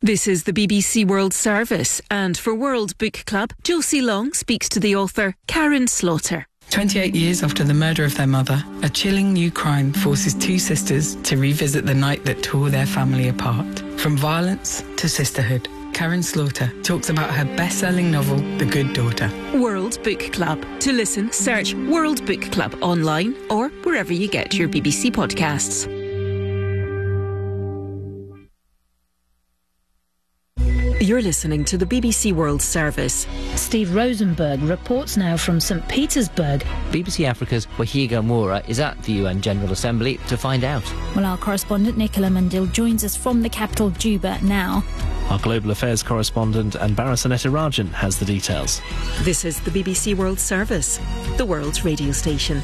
This is the BBC World Service, and for World Book Club, Josie Long speaks to the author Karen Slaughter. 28 years after the murder of their mother, a chilling new crime forces two sisters to revisit the night that tore their family apart. From violence to sisterhood, Karen Slaughter talks about her best-selling novel, The Good Daughter. World Book Club. To listen, search World Book Club online or wherever you get your BBC podcasts. You're listening to the BBC World Service. Steve Rosenberg reports now from St Petersburg. BBC Africa's Wahiga Moura is at the UN General Assembly to find out. Well, our correspondent Nicola Mandil joins us from the capital Juba now. Our global affairs correspondent Anbara Sanetta Rajan has the details. This is the BBC World Service, the world's radio station.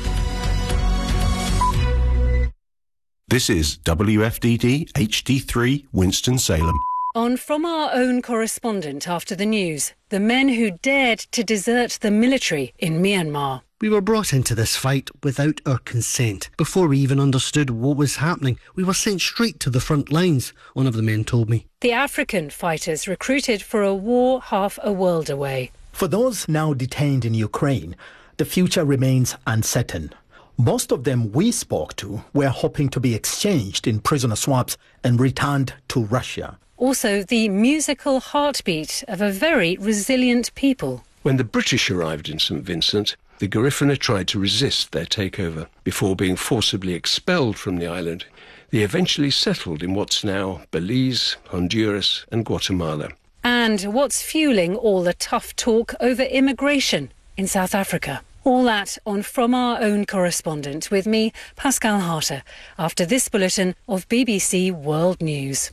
This is WFDD HD3 Winston-Salem. On From Our Own Correspondent after the news, the men who dared to desert the military in Myanmar. We were brought into this fight without our consent. Before we even understood what was happening, we were sent straight to the front lines, one of the men told me. The African fighters recruited for a war half a world away. For those now detained in Ukraine, the future remains uncertain. Most of them we spoke to were hoping to be exchanged in prisoner swaps and returned to Russia. Also, the musical heartbeat of a very resilient people. When the British arrived in St Vincent, the Garifuna tried to resist their takeover. Before being forcibly expelled from the island, they eventually settled in what's now Belize, Honduras and Guatemala. And what's fueling all the tough talk over immigration in South Africa? All that on From Our Own Correspondent with me, Pascal Harter, after this bulletin of BBC World News.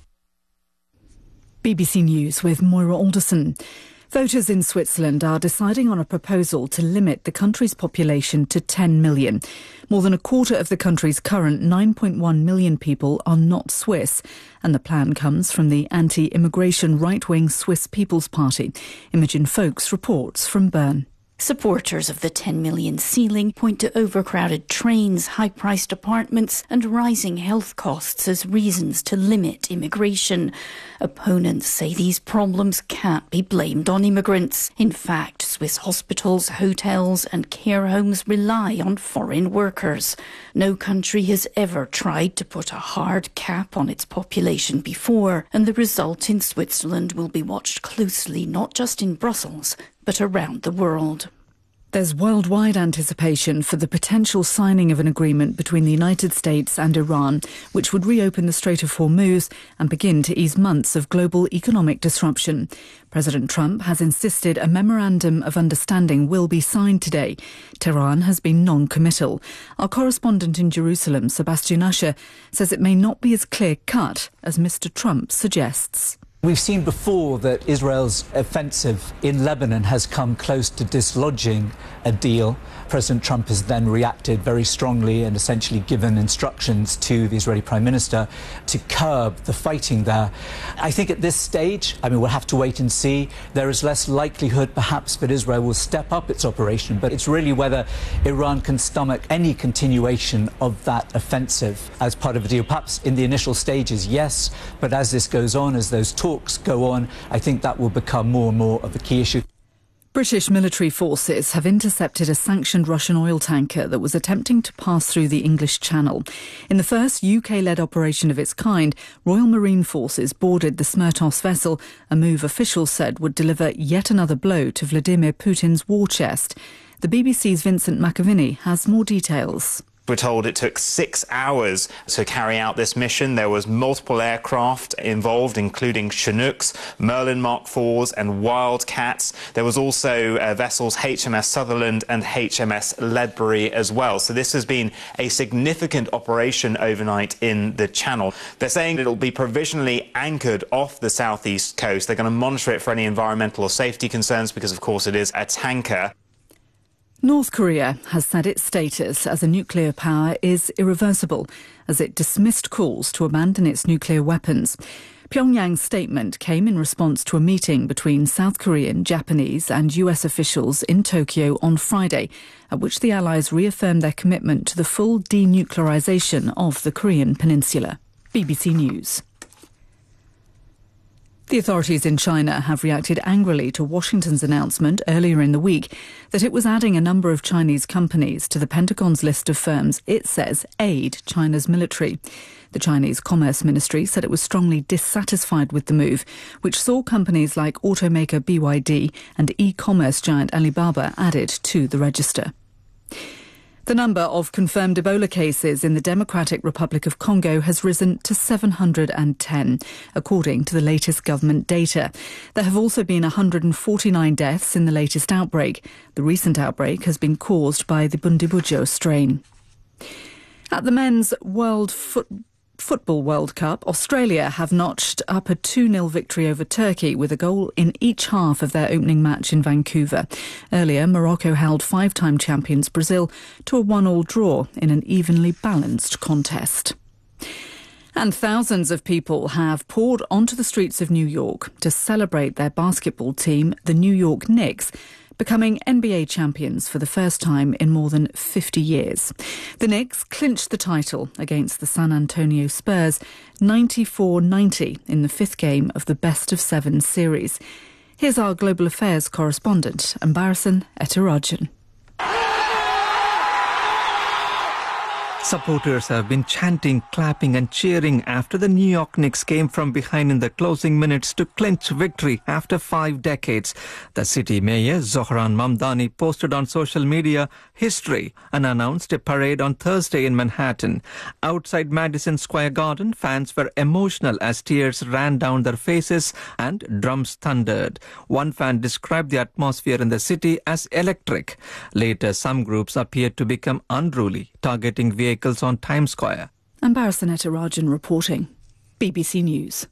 BBC News with Moira Alderson. Voters in Switzerland are deciding on a proposal to limit the country's population to 10 million. More than a quarter of the country's current 9.1 million people are not Swiss, and the plan comes from the anti-immigration right-wing Swiss People's Party. Imogen Foulkes reports from Bern. Supporters of the 10 million ceiling point to overcrowded trains, high-priced apartments and rising health costs as reasons to limit immigration. Opponents say these problems can't be blamed on immigrants. In fact, Swiss hospitals, hotels and care homes rely on foreign workers. No country has ever tried to put a hard cap on its population before, and the result in Switzerland will be watched closely, not just in Brussels, but around the world. There's worldwide anticipation for the potential signing of an agreement between the United States and Iran, which would reopen the Strait of Hormuz and begin to ease months of global economic disruption. President Trump has insisted a memorandum of understanding will be signed today. Tehran has been non-committal. Our correspondent in Jerusalem, Sebastian Usher, says it may not be as clear-cut as Mr. Trump suggests. We've seen before that Israel's offensive in Lebanon has come close to dislodging a deal. President Trump has then reacted very strongly and essentially given instructions to the Israeli Prime Minister to curb the fighting there. I think at this stage, we'll have to wait and see. There is less likelihood perhaps that Israel will step up its operation, but it's really whether Iran can stomach any continuation of that offensive as part of a deal. Perhaps in the initial stages, yes, but as this goes on, as those talks go on, I think that will become more and more of a key issue. British military forces have intercepted a sanctioned Russian oil tanker that was attempting to pass through the English Channel. In the first UK-led operation of its kind, Royal Marine Forces boarded the Smertos vessel, a move officials said would deliver yet another blow to Vladimir Putin's war chest. The BBC's Vincent McAviney has more details. We're told it took 6 hours to carry out this mission. There was multiple aircraft involved, including Chinooks, Merlin Mark IVs and Wildcats. There was also vessels HMS Sutherland and HMS Ledbury as well. So this has been a significant operation overnight in the Channel. They're saying it'll be provisionally anchored off the southeast coast. They're going to monitor it for any environmental or safety concerns because, of course, it is a tanker. North Korea has said its status as a nuclear power is irreversible, as it dismissed calls to abandon its nuclear weapons. Pyongyang's statement came in response to a meeting between South Korean, Japanese and US officials in Tokyo on Friday, at which the allies reaffirmed their commitment to the full denuclearization of the Korean peninsula. BBC News. The authorities in China have reacted angrily to Washington's announcement earlier in the week that it was adding a number of Chinese companies to the Pentagon's list of firms it says aid China's military. The Chinese Commerce Ministry said it was strongly dissatisfied with the move, which saw companies like automaker BYD and e-commerce giant Alibaba added to the register. The number of confirmed Ebola cases in the Democratic Republic of Congo has risen to 710, according to the latest government data. There have also been 149 deaths in the latest outbreak. The recent outbreak has been caused by the Bundibugyo strain. At the Men's Football World Cup, Australia have notched up a 2-0 victory over Turkey with a goal in each half of their opening match in Vancouver. Earlier, Morocco held 5-time champions Brazil to a 1-1 draw in an evenly balanced contest. And thousands of people have poured onto the streets of New York to celebrate their basketball team, the New York Knicks, becoming NBA champions for the first time in more than 50 years. The Knicks clinched the title against the San Antonio Spurs 94-90 in the fifth game of the best-of-7 series. Here's our Global Affairs correspondent, Ambarasan Etarajan. Supporters have been chanting, clapping and cheering after the New York Knicks came from behind in the closing minutes to clinch victory after 5 decades. The city mayor, Zohran Mamdani, posted on social media history and announced a parade on Thursday in Manhattan. Outside Madison Square Garden, fans were emotional as tears ran down their faces and drums thundered. One fan described the atmosphere in the city as electric. Later, some groups appeared to become unruly, targeting vehicles on Times Square. Ambarasan Etarajan reporting. BBC News.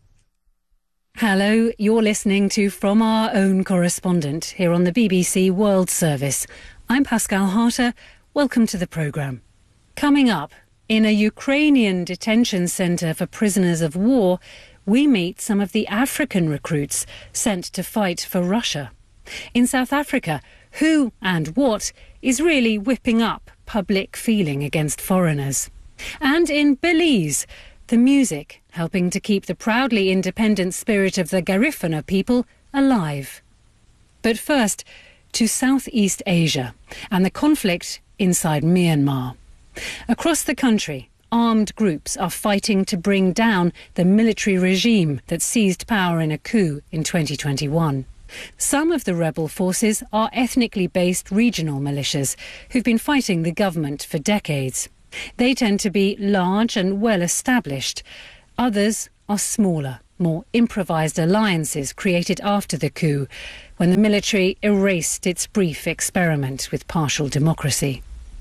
Hello, you're listening to From Our Own Correspondent here on the BBC World Service. I'm Pascal Harter. Welcome to the programme. Coming up, in a Ukrainian detention centre for prisoners of war, we meet some of the African recruits sent to fight for Russia. In South Africa, who and what is really whipping up public feeling against foreigners? And in Belize, the music helping to keep the proudly independent spirit of the Garifuna people alive. But first, to Southeast Asia and the conflict inside Myanmar. Across the country, armed groups are fighting to bring down the military regime that seized power in a coup in 2021. Some of the rebel forces are ethnically based regional militias who've been fighting the government for decades. They tend to be large and well established. Others are smaller, more improvised alliances created after the coup, when the military erased its brief experiment with partial democracy.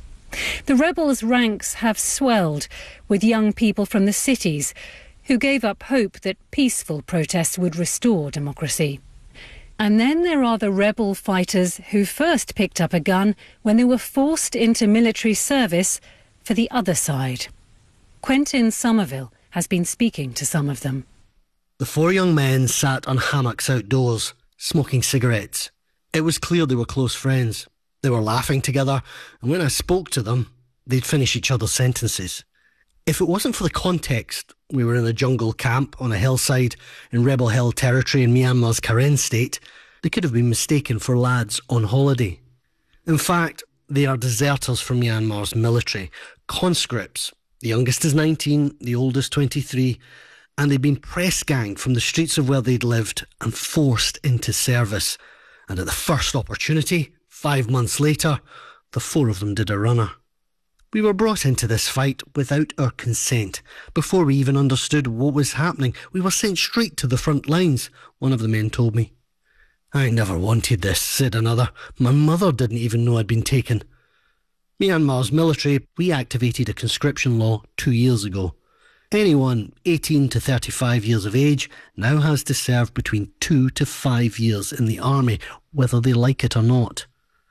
The rebels' ranks have swelled with young people from the cities who gave up hope that peaceful protests would restore democracy. And then there are the rebel fighters who first picked up a gun when they were forced into military service for the other side. Quentin Somerville has been speaking to some of them. The 4 young men sat on hammocks outdoors, smoking cigarettes. It was clear they were close friends. They were laughing together, and when I spoke to them, they'd finish each other's sentences. If it wasn't for the context, we were in a jungle camp on a hillside in Rebel Hill territory in Myanmar's Karen state, they could have been mistaken for lads on holiday. In fact, they are deserters from Myanmar's military, conscripts. The youngest is 19, the oldest 23, and they'd been press-ganged from the streets of where they'd lived and forced into service. And at the first opportunity, 5 months later, the 4 of them did a runner. We were brought into this fight without our consent. Before we even understood what was happening, we were sent straight to the front lines, one of the men told me. I never wanted this, said another. My mother didn't even know I'd been taken. Myanmar's military reactivated a conscription law 2 years ago. Anyone 18 to 35 years of age now has to serve between 2 to 5 years in the army, whether they like it or not.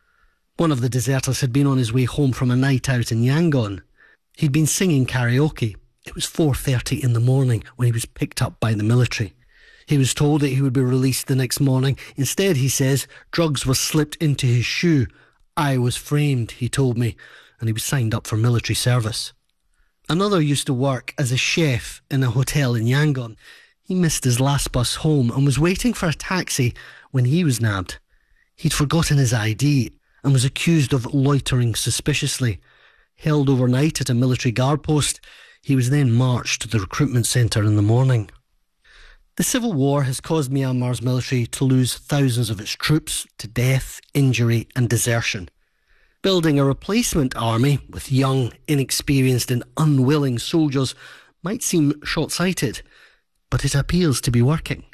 One of the deserters had been on his way home from a night out in Yangon. He'd been singing karaoke. It was 4:30 in the morning when he was picked up by the military. He was told that he would be released the next morning. Instead, he says, drugs were slipped into his shoe. I was framed, he told me, and he was signed up for military service. Another used to work as a chef in a hotel in Yangon. He missed his last bus home and was waiting for a taxi when he was nabbed. He'd forgotten his ID and was accused of loitering suspiciously. Held overnight at a military guard post, he was then marched to the recruitment centre in the morning. The civil war has caused Myanmar's military to lose thousands of its troops to death, injury and desertion. Building a replacement army with young, inexperienced and unwilling soldiers might seem short-sighted, but it appears to be working.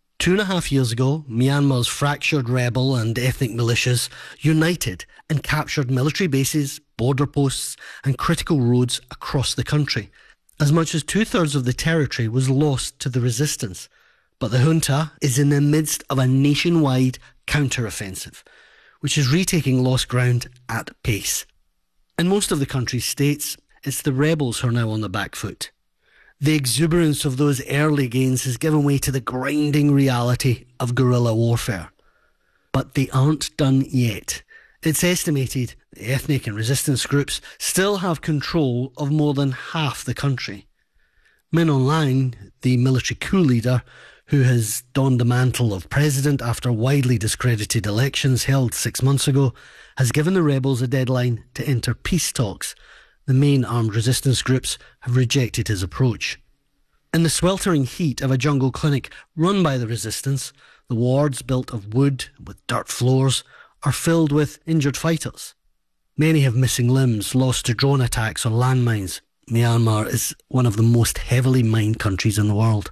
2.5 years ago, Myanmar's fractured rebel and ethnic militias united and captured military bases, border posts and critical roads across the country. As much as 2/3 of the territory was lost to the resistance. But the junta is in the midst of a nationwide counter-offensive, which is retaking lost ground at pace. In most of the country's states, it's the rebels who are now on the back foot. The exuberance of those early gains has given way to the grinding reality of guerrilla warfare. But they aren't done yet. It's estimated the ethnic and resistance groups still have control of more than half the country. Min Aung Hlaing, the military coup leader, who has donned the mantle of president after widely discredited elections held 6 months ago, has given the rebels a deadline to enter peace talks. The main armed resistance groups have rejected his approach. In the sweltering heat of a jungle clinic run by the resistance, the wards, built of wood with dirt floors, are filled with injured fighters. Many have missing limbs lost to drone attacks or landmines. Myanmar is one of the most heavily mined countries in the world.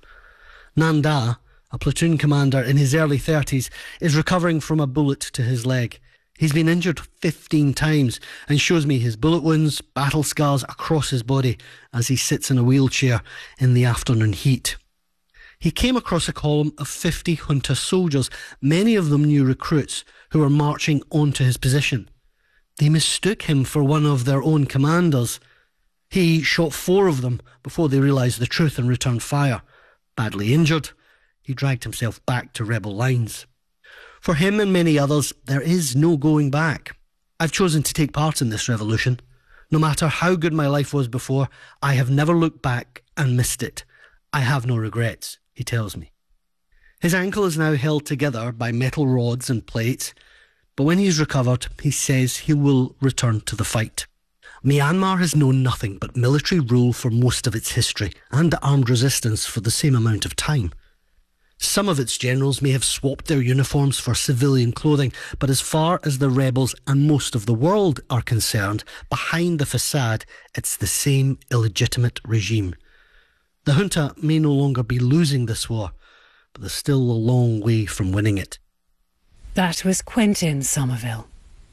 Nanda, a platoon commander in his early 30s, is recovering from a bullet to his leg. He's been injured 15 times and shows me his bullet wounds, battle scars across his body as he sits in a wheelchair in the afternoon heat. He came across a column of 50 junta soldiers, many of them new recruits, who were marching onto his position. They mistook him for one of their own commanders. He shot 4 of them before they realised the truth and returned fire. Badly injured, he dragged himself back to rebel lines. For him and many others, there is no going back. I've chosen to take part in this revolution. No matter how good my life was before, I have never looked back and missed it. I have no regrets, he tells me. His ankle is now held together by metal rods and plates, but when he's recovered, he says he will return to the fight. Myanmar has known nothing but military rule for most of its history, and armed resistance for the same amount of time. Some of its generals may have swapped their uniforms for civilian clothing, but as far as the rebels and most of the world are concerned, behind the facade, it's the same illegitimate regime. The junta may no longer be losing this war, but they're still a long way from winning it. That was Quentin Somerville.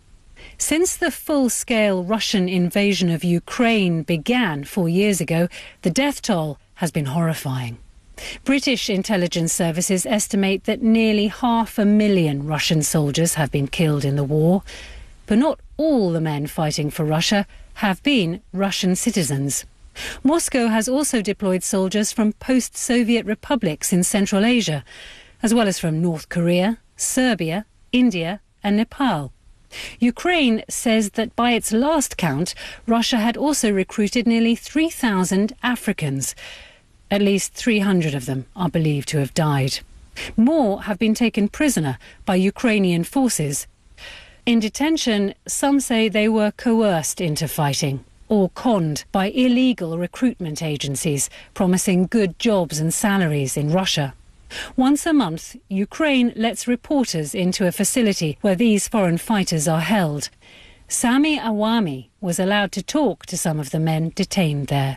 Since the full-scale Russian invasion of Ukraine began 4 years ago, the death toll has been horrifying. British intelligence services estimate that nearly 500,000 Russian soldiers have been killed in the war, but not all the men fighting for Russia have been Russian citizens. Moscow has also deployed soldiers from post-Soviet republics in Central Asia, as well as from North Korea, Serbia, India and Nepal. Ukraine says that by its last count, Russia had also recruited nearly 3,000 Africans. At least 300 of them are believed to have died. More have been taken prisoner by Ukrainian forces. In detention, some say they were coerced into fighting or conned by illegal recruitment agencies promising good jobs and salaries in Russia. Once a month, Ukraine lets reporters into a facility where these foreign fighters are held. Sami Awami was allowed to talk to some of the men detained there.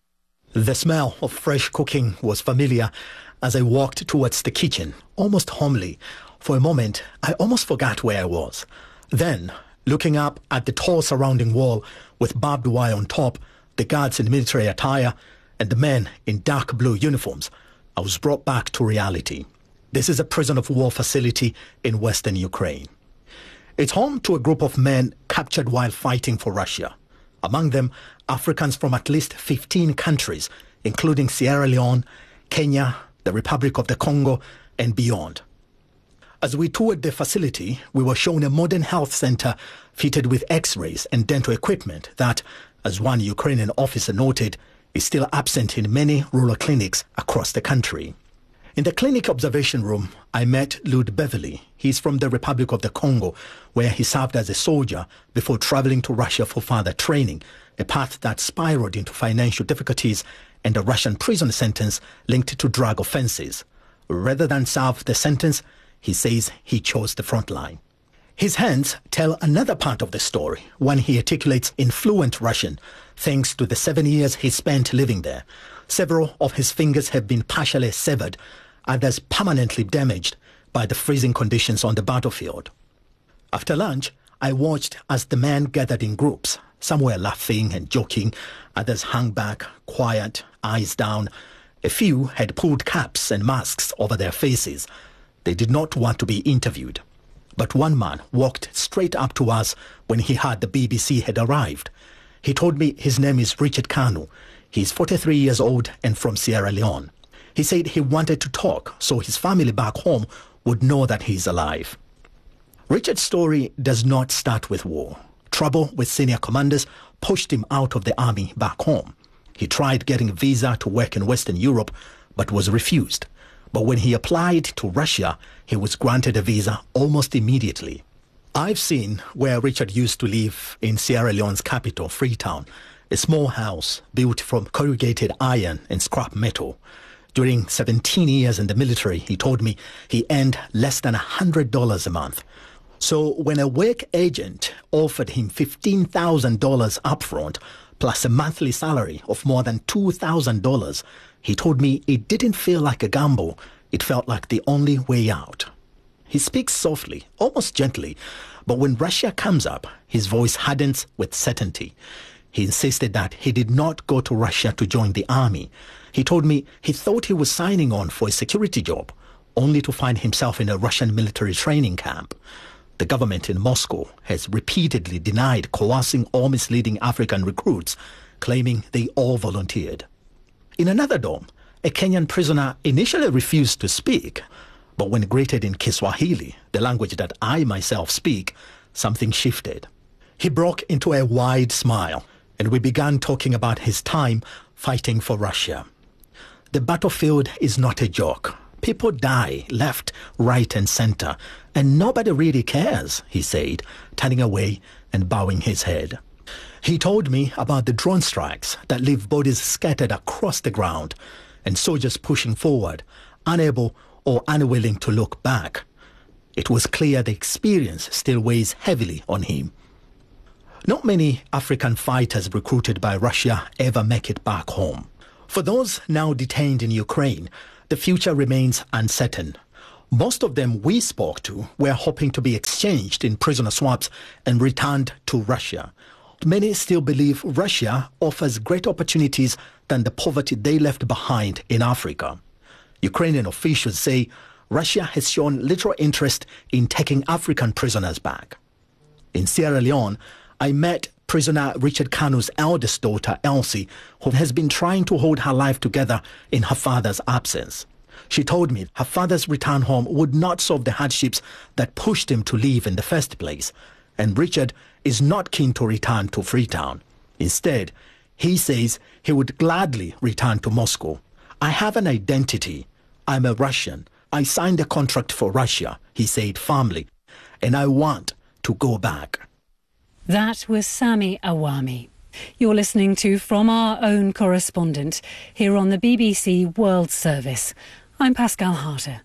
The smell of fresh cooking was familiar as I walked towards the kitchen, almost homely. For a moment, I almost forgot where I was. Then, looking up at the tall surrounding wall with barbed wire on top, the guards in military attire, and the men in dark blue uniforms, I was brought back to reality. This is a prison of war facility in western Ukraine. It's home to a group of men captured while fighting for Russia. Among them, Africans from at least 15 countries, including Sierra Leone, Kenya, the Republic of the Congo, and beyond. As we toured the facility, we were shown a modern health center fitted with x-rays and dental equipment that, as one Ukrainian officer noted, is still absent in many rural clinics across the country. In the clinic observation room, I met Lud Beverly. He's from the Republic of the Congo, where he served as a soldier before traveling to Russia for further training, a path that spiraled into financial difficulties and a Russian prison sentence linked to drug offenses. Rather than serve the sentence, he says he chose the front line. His hands tell another part of the story, one he articulates in fluent Russian, thanks to the 7 years he spent living there. Several of his fingers have been partially severed, others permanently damaged by the freezing conditions on the battlefield. After lunch, I watched as the men gathered in groups. Some were laughing and joking, others hung back, quiet, eyes down. A few had pulled caps and masks over their faces. They did not want to be interviewed. But one man walked straight up to us when he heard the BBC had arrived. He told me his name is Richard Kanu. He's 43 years old and from Sierra Leone. He said he wanted to talk so his family back home would know that he's alive. Richard's story does not start with war. Trouble with senior commanders pushed him out of the army back home. He tried getting a visa to work in Western Europe, but was refused. But when he applied to Russia, he was granted a visa almost immediately. I've seen where Richard used to live in Sierra Leone's capital, Freetown, a small house built from corrugated iron and scrap metal. During 17 years in the military, he told me he earned less than $100 a month. So when a work agent offered him $15,000 upfront, plus a monthly salary of more than $2,000, he told me it didn't feel like a gamble. It felt like the only way out. He speaks softly, almost gently, but when Russia comes up, his voice hardens with certainty. He insisted that he did not go to Russia to join the army. He told me he thought he was signing on for a security job, only to find himself in a Russian military training camp. The government in Moscow has repeatedly denied coercing or misleading African recruits, claiming they all volunteered. In another dorm, a Kenyan prisoner initially refused to speak, but when greeted in Kiswahili, the language that I myself speak, something shifted. He broke into a wide smile, and we began talking about his time fighting for Russia. The battlefield is not a joke. People die left, right and center, and nobody really cares, he said, turning away and bowing his head. He told me about the drone strikes that leave bodies scattered across the ground and soldiers pushing forward, unable or unwilling to look back. It was clear the experience still weighs heavily on him. Not many African fighters recruited by Russia ever make it back home. For those now detained in Ukraine, the future remains uncertain. Most of them we spoke to were hoping to be exchanged in prisoner swaps and returned to Russia. Many still believe Russia offers greater opportunities than the poverty they left behind in Africa. Ukrainian officials say Russia has shown little interest in taking African prisoners back. In Sierra Leone, I met prisoner Richard Kanu's eldest daughter, Elsie, who has been trying to hold her life together in her father's absence. She told me her father's return home would not solve the hardships that pushed him to leave in the first place, and Richard is not keen to return to Freetown. Instead, he says he would gladly return to Moscow. I have an identity. I'm a Russian. I signed a contract for Russia, he said firmly, and I want to go back. That was Sami Awami. You're listening to From Our Own Correspondent here on the BBC World Service. I'm Pascal Harter.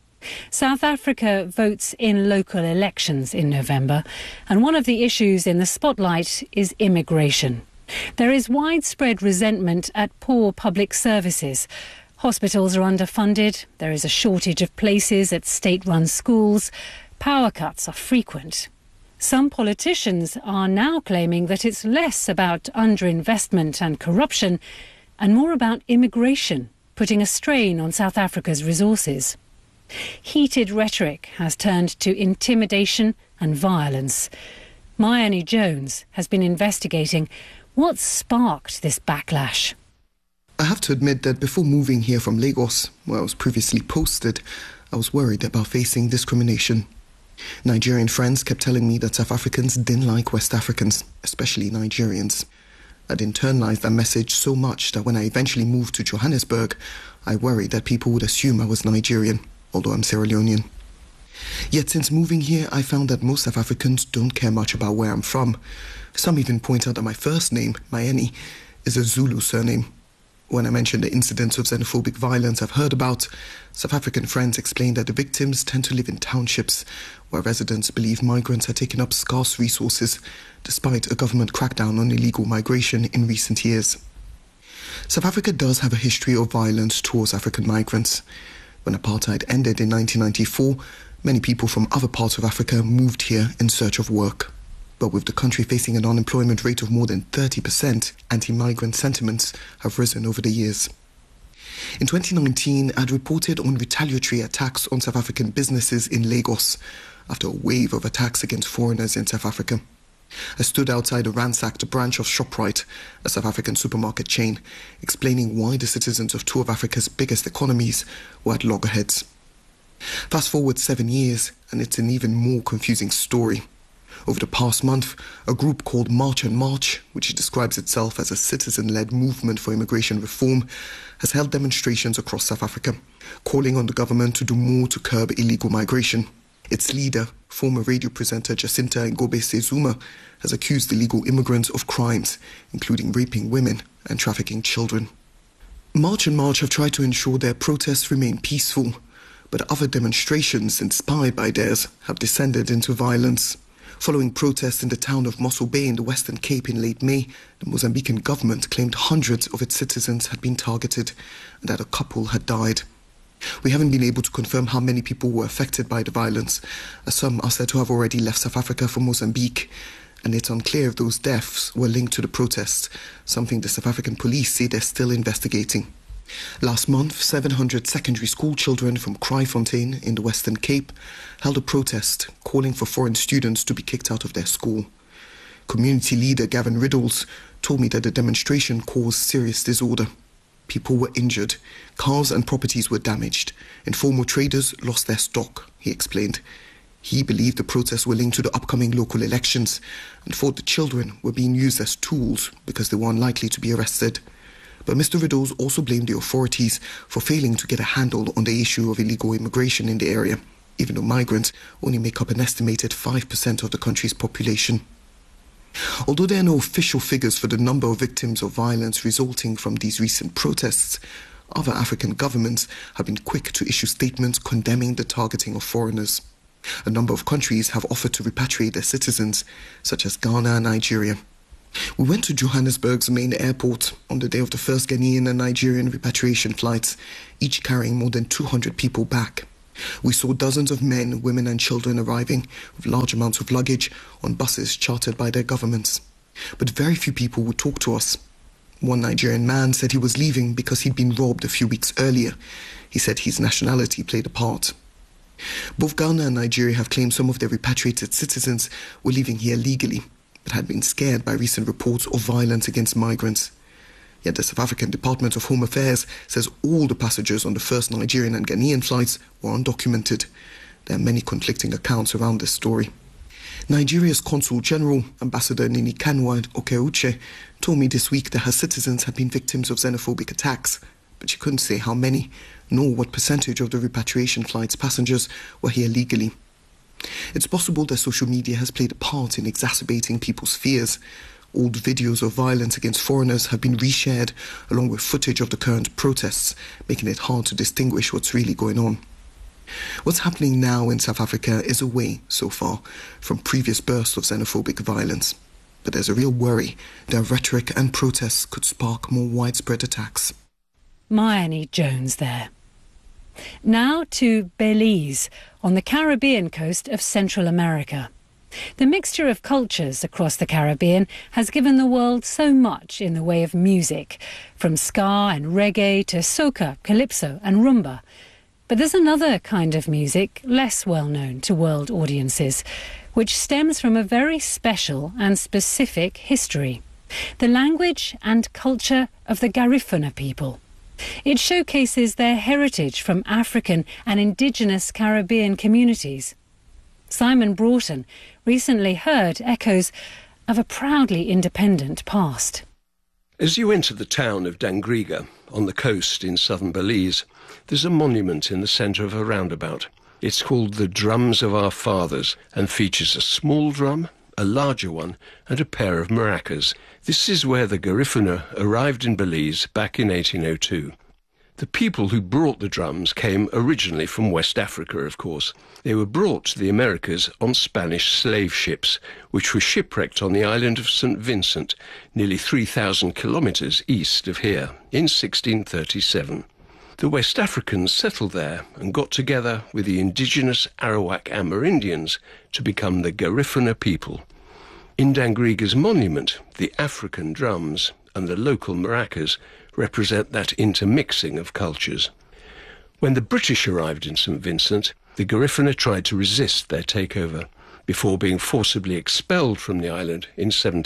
South Africa votes in local elections in November, and one of the issues in the spotlight is immigration. There is widespread resentment at poor public services. Hospitals are underfunded, there is a shortage of places at state-run schools, power cuts are frequent. Some politicians are now claiming that it's less about underinvestment and corruption and more about immigration, putting a strain on South Africa's resources. Heated rhetoric has turned to intimidation and violence. Mayani Jones has been investigating what sparked this backlash. I have to admit that before moving here from Lagos, where I was previously posted, I was worried about facing discrimination. Nigerian friends kept telling me that South Africans didn't like West Africans, especially Nigerians. I'd internalized that message so much that when I eventually moved to Johannesburg, I worried that people would assume I was Nigerian, although I'm Sierra Leonean. Yet since moving here, I found that most South Africans don't care much about where I'm from. Some even point out that my first name, Mayeni, is a Zulu surname. When I mentioned the incidents of xenophobic violence I've heard about, South African friends explained that the victims tend to live in townships where residents believe migrants are taking up scarce resources, despite a government crackdown on illegal migration in recent years. South Africa does have a history of violence towards African migrants. When apartheid ended in 1994, many people from other parts of Africa moved here in search of work. But with the country facing an unemployment rate of more than 30%, anti-migrant sentiments have risen over the years. In 2019, I'd reported on retaliatory attacks on South African businesses in Lagos after a wave of attacks against foreigners in South Africa. I stood outside a ransacked branch of Shoprite, a South African supermarket chain, explaining why the citizens of two of Africa's biggest economies were at loggerheads. Fast forward 7 years, and it's an even more confusing story. Over the past month, a group called March and March, which describes itself as a citizen-led movement for immigration reform, has held demonstrations across South Africa, calling on the government to do more to curb illegal migration. Its leader, former radio presenter Jacinta Ngobe Sezuma, has accused illegal immigrants of crimes, including raping women and trafficking children. March and March have tried to ensure their protests remain peaceful, but other demonstrations inspired by theirs have descended into violence. Following protests in the town of Mossel Bay in the Western Cape in late May, the Mozambican government claimed hundreds of its citizens had been targeted and that a couple had died. We haven't been able to confirm how many people were affected by the violence, as some are said to have already left South Africa for Mozambique, and it's unclear if those deaths were linked to the protests, something the South African police say they're still investigating. Last month, 700 secondary school children from Kraaifontein in the Western Cape held a protest calling for foreign students to be kicked out of their school. Community leader Gavin Riddles told me that the demonstration caused serious disorder. People were injured, cars and properties were damaged, informal traders lost their stock, he explained. He believed the protests were linked to the upcoming local elections and thought the children were being used as tools because they were unlikely to be arrested. But Mr. Riddles also blamed the authorities for failing to get a handle on the issue of illegal immigration in the area, even though migrants only make up an estimated 5% of the country's population. Although there are no official figures for the number of victims of violence resulting from these recent protests, other African governments have been quick to issue statements condemning the targeting of foreigners. A number of countries have offered to repatriate their citizens, such as Ghana and Nigeria. We went to Johannesburg's main airport on the day of the first Ghanaian and Nigerian repatriation flights, each carrying more than 200 people back. We saw dozens of men, women and children arriving with large amounts of luggage on buses chartered by their governments. But very few people would talk to us. One Nigerian man said he was leaving because he'd been robbed a few weeks earlier. He said his nationality played a part. Both Ghana and Nigeria have claimed some of their repatriated citizens were leaving here legally, but had been scared by recent reports of violence against migrants. Yet the South African Department of Home Affairs says all the passengers on the first Nigerian and Ghanaian flights were undocumented. There are many conflicting accounts around this story. Nigeria's Consul General, Ambassador Nini Kanwa Okeuche, told me this week that her citizens had been victims of xenophobic attacks, but she couldn't say how many, nor what percentage of the repatriation flight's passengers were here legally. It's possible that social media has played a part in exacerbating people's fears. Old videos of violence against foreigners have been reshared along with footage of the current protests, making it hard to distinguish what's really going on. What's happening now in South Africa is away, so far, from previous bursts of xenophobic violence. But there's a real worry that rhetoric and protests could spark more widespread attacks. Mayeni Jones there. Now to Belize, on the Caribbean coast of Central America. The mixture of cultures across the Caribbean has given the world so much in the way of music, from ska and reggae to soca, calypso and rumba. But there's another kind of music less well known to world audiences, which stems from a very special and specific history: the language and culture of the Garifuna people. It showcases their heritage from African and indigenous Caribbean communities. Simon Broughton recently heard echoes of a proudly independent past. As you enter the town of Dangriga, on the coast in southern Belize, there's a monument in the centre of a roundabout. It's called the Drums of Our Fathers and features a small drum, a larger one, and a pair of maracas. This is where the Garifuna arrived in Belize back in 1802. The people who brought the drums came originally from West Africa, of course. They were brought to the Americas on Spanish slave ships, which were shipwrecked on the island of St. Vincent, nearly 3,000 kilometres east of here, in 1637. The West Africans settled there and got together with the indigenous Arawak Amerindians to become the Garifuna people. In Dangriga's monument, the African drums and the local maracas represent that intermixing of cultures. When the British arrived in St. Vincent, the Garifuna tried to resist their takeover before being forcibly expelled from the island in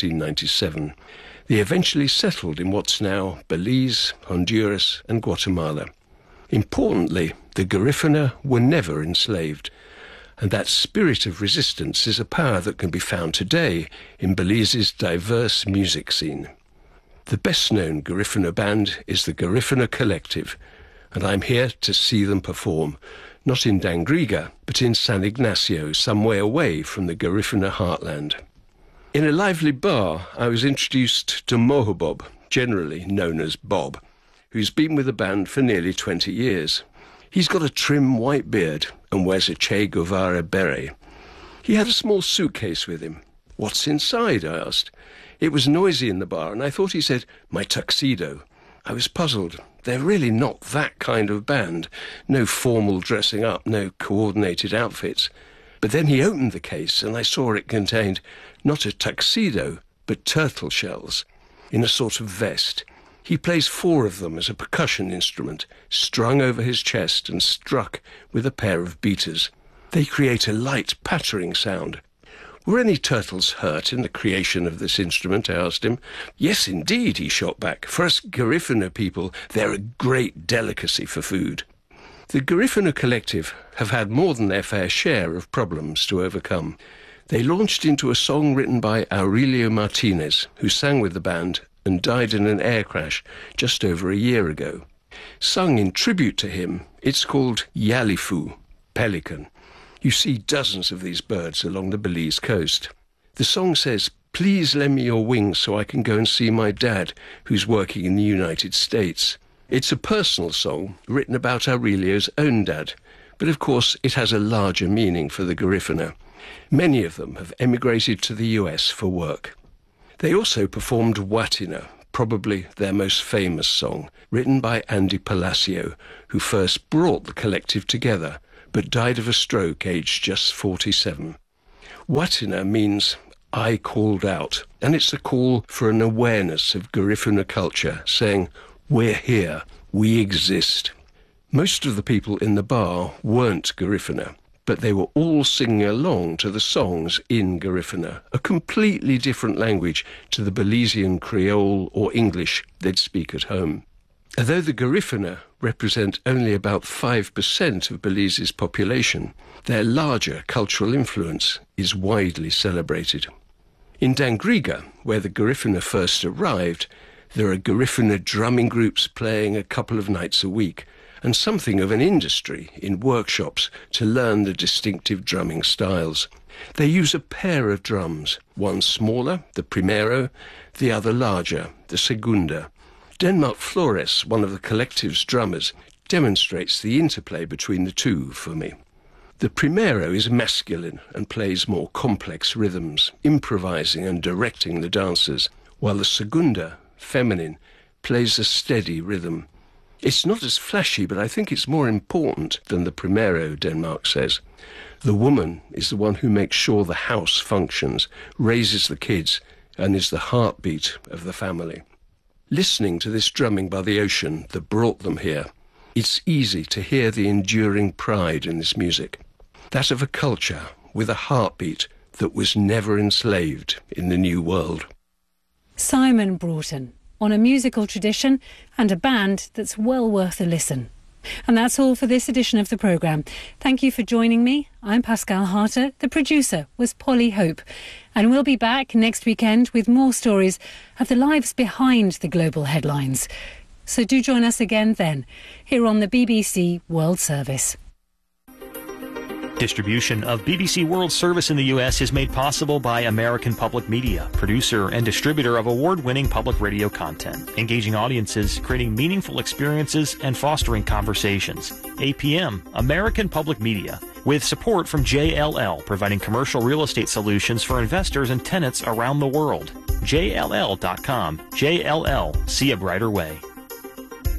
1797. They eventually settled in what's now Belize, Honduras and Guatemala. Importantly, the Garifuna were never enslaved, and that spirit of resistance is a power that can be found today in Belize's diverse music scene. The best-known Garifuna band is the Garifuna Collective, and I'm here to see them perform, not in Dangriga, but in San Ignacio, some way away from the Garifuna heartland. In a lively bar, I was introduced to Mohobob, generally known as Bob, who's been with the band for nearly 20 years. He's got a trim white beard and wears a Che Guevara beret. He had a small suitcase with him. "What's inside?" I asked. It was noisy in the bar, and I thought he said, "My tuxedo." I was puzzled. They're really not that kind of band. No formal dressing up, no coordinated outfits. But then he opened the case, and I saw it contained not a tuxedo, but turtle shells, in a sort of vest. He plays 4 of them as a percussion instrument, strung over his chest and struck with a pair of beaters. They create a light pattering sound. "Were any turtles hurt in the creation of this instrument?" I asked him. "Yes, indeed," he shot back. "For us Garifuna people, they're a great delicacy for food." The Garifuna Collective have had more than their fair share of problems to overcome. They launched into a song written by Aurelio Martinez, who sang with the band and died in an air crash just over a year ago. Sung in tribute to him, it's called Yalifu, pelican. You see dozens of these birds along the Belize coast. The song says, "Please lend me your wings so I can go and see my dad, who's working in the United States." It's a personal song written about Aurelio's own dad, but of course it has a larger meaning for the Garifuna. Many of them have emigrated to the US for work. They also performed Watina, probably their most famous song, written by Andy Palacio, who first brought the collective together, but died of a stroke aged just 47. Watina means "I called out," and it's a call for an awareness of Garifuna culture, saying, "We're here, we exist." Most of the people in the bar weren't Garifuna, but they were all singing along to the songs in Garifuna, a completely different language to the Belizean Creole or English they'd speak at home. Although the Garifuna represent only about 5% of Belize's population, their larger cultural influence is widely celebrated. In Dangriga, where the Garifuna first arrived, there are Garifuna drumming groups playing a couple of nights a week, and something of an industry in workshops to learn the distinctive drumming styles. They use a pair of drums, one smaller, the primero, the other larger, the segunda. Denmark Flores, one of the collective's drummers, demonstrates the interplay between the two for me. The primero is masculine and plays more complex rhythms, improvising and directing the dancers, while the segunda, feminine, plays a steady rhythm. It's not as flashy, but I think it's more important than the primero, Denmark says. The woman is the one who makes sure the house functions, raises the kids, and is the heartbeat of the family. Listening to this drumming by the ocean that brought them here, it's easy to hear the enduring pride in this music, that of a culture with a heartbeat that was never enslaved in the New World. Simon Broughton, on a musical tradition and a band that's well worth a listen. And that's all for this edition of the programme. Thank you for joining me. I'm Pascal Harter. The producer was Polly Hope. And we'll be back next weekend with more stories of the lives behind the global headlines. So do join us again then, here on the BBC World Service. Distribution of BBC World Service in the U.S. is made possible by American Public Media, producer and distributor of award-winning public radio content, engaging audiences, creating meaningful experiences, and fostering conversations. APM, American Public Media, with support from JLL, providing commercial real estate solutions for investors and tenants around the world. JLL.com. JLL. See a brighter way.